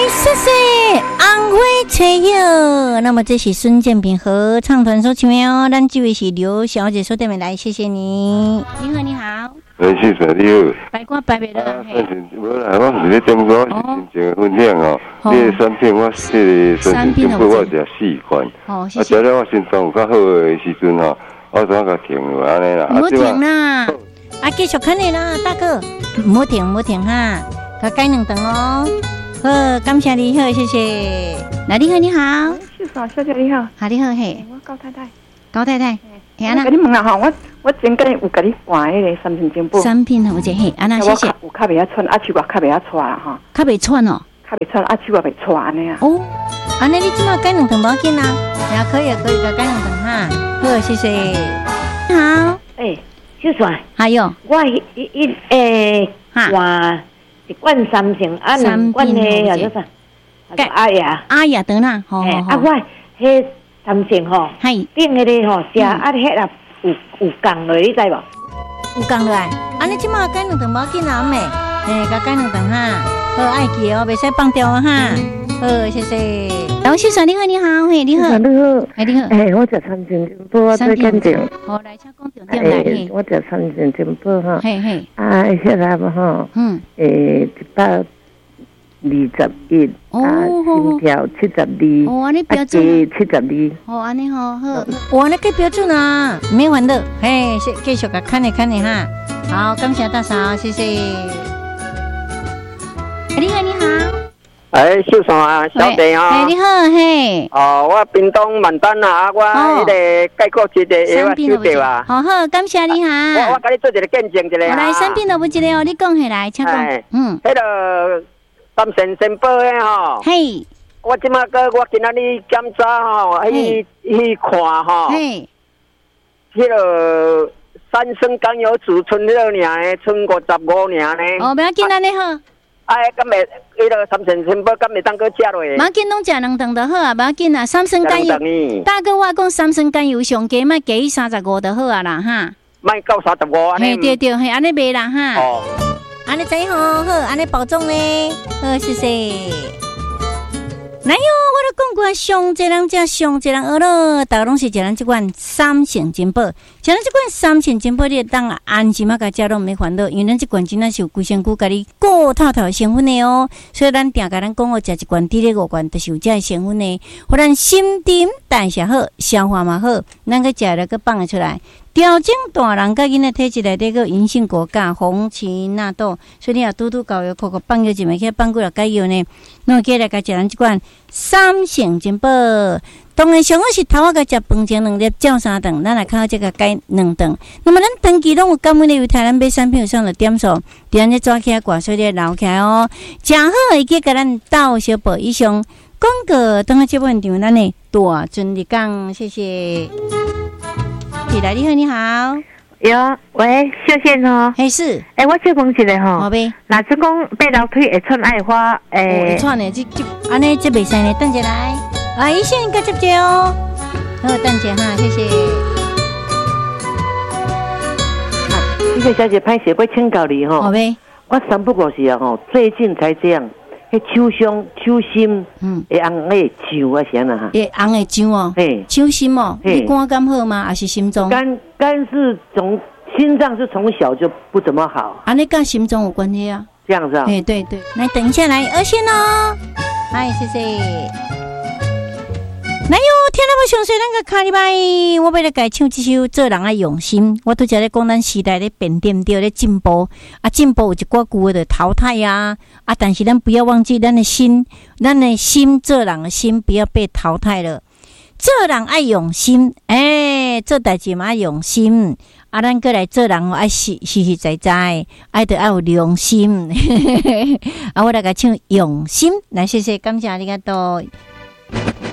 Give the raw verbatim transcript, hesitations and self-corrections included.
谢谢安徽吹友。那么这是孙建平合唱团所唱的哦。咱这位是刘小姐所点的来，谢谢你。你好，你好。 哎，谢谢你好。 白瓜白白的。 啊，反正无啦，我是咧点歌，我是真正分享哦。你的产品我这个产品进步我食四款， 哦，谢谢。 谢。 啊，了我心脏有较好的时阵吼，我怎甲停落安尼啦？ 唔好停啦，啊，继续看你啦，大哥，唔好停，唔好停哈，甲改两顿哦。好，感谢你好，谢谢。来，你好，你好。 秀嫂小姐你好。 好，你好嘿。 我高太太。 高太太。 嘿，安那。我甲你问啦吼，我我前间有甲你换迄个三品金宝。 三品好者嘿，安那谢谢。 有较袂晓穿，啊手我较袂晓穿啦吼。 较袂穿哦。 较袂穿，啊手我袂穿安尼啊。 哦，安尼你即马改两顿无要紧啦，也可以可以甲改两顿哈。好，谢谢。你好。 诶，秀嫂。 还有。 我一一诶换一罐三星，啊两罐诶叫做啥？阿雅。 阿雅得啦，好好好。 啊，我迄三星吼， 系顶迄个吼食啊，迄啊有有降落，你知无？ 有降落来，安尼即马改两顿无要紧啦，妹，嘿，甲改两顿哈，好爱记哦，袂使放掉哦哈。好，谢谢。老先生你好，你好，嘿，你好， 你好， 哎，你好， 哎，我食三斤金宝，我最紧张。 好，来，请讲重点来，嘿， 我食三斤金宝哈， 嘿嘿， 啊，现在不哈，嗯，诶，一百二十一，啊，心跳七十二， 哦，安尼标准， 七十二， 哦，安尼好好，哇，安尼计标准啊，免烦恼，嘿，继续甲看你看你哈，好，感谢大嫂，谢谢。你好，你好。 哎，秀嫂啊，小弟哦。 哎，你好，嘿。 哦，我屏东万丹啊，啊，我迄个介国一个药啊收到啊。 好好，感谢你哈。 我我甲你做一个见证一个啊。 来，产品都无一个哦，你讲起来，请讲。嗯。 迄个三神仙宝的吼。 嘿。 我即马个我今仔日检查吼，去去看吼。嘿。迄个三生甘油脂剩了尔呢，剩五十五尔呢。 哦，不要紧，安尼好。 哎，敢袂迄个三神仙宝，敢袂当搁食落？ 无要紧，拢食两顿就好啊，无要紧啊。三生甘油，大哥，我讲三生甘油上加，莫加伊三十五就好啊啦哈。 莫到三十五安尼。嘿， 对对，嘿，安尼卖啦哈。哦。安尼真好，好，安尼保重呢。好，谢谢。来哟，我都讲过，上济人食，上济人学咯，大家拢是食咱即款三成金宝，食咱即款三成金宝，你当安心啊，甲食拢毋免烦恼，因为咱即款真正是有规身躯甲你顾透透的成分的哦，所以咱定甲咱讲哦，食一罐滴咧五罐，就是有这个成分的，互咱心沉代谢好，消化嘛好，咱个食了个放得出来。调整大人甲囡仔体质内底个银杏果苷、红荠纳豆，所以你若拄拄搞药，口口放药一枚去放几落解药呢？那起来甲食咱即款三成金宝。当然上好是头仔甲食饭前两粒，照三顿，咱来靠这个解两顿。那么咱长期拢有感冒的，为台咱买产品有上的点数，伫安尼抓起来挂水咧留起来哦，正好会去甲咱斗小宝以上广告。当下节目现场咱的大尊日讲，谢谢。来，你好，你好， 有喂，秀仙哦， 嘿是， 哎，我再问一下吼， 好呗， 若是讲爬楼梯会喘爱花，诶， 会喘的，这这安尼这袂使呢，等下来，啊，医生该接接哦，好，等下哈，谢谢。 这个小姐拍写要请教你吼， 好呗， 我三不过是啊吼，最近才这样。迄手伤、手心，嗯，会红诶痒啊，啥啦哈？ 会红诶痒哦，嘿，手心哦，你肝肝好吗？还是心脏？ 肝肝是从心脏是从小就不怎么好， 啊，你跟心脏有关系啊？ 这样子啊？ 哎，对对，来等一下来二线哦，嗨，谢谢。来哟，听到我详细咱个卡里拜，我要来改唱这首《做人爱用心》。我拄则咧讲，咱时代咧变点着咧进步，啊，进步有一寡旧的淘汰呀，啊，但是咱不要忘记咱的心，咱的心，做人的心不要被淘汰了。做人爱用心，诶、欸，做代志嘛爱用心，啊，咱过来做人爱实实实在在，爱得爱有良心。啊，我来改唱用心，来谢谢，感谢你个多。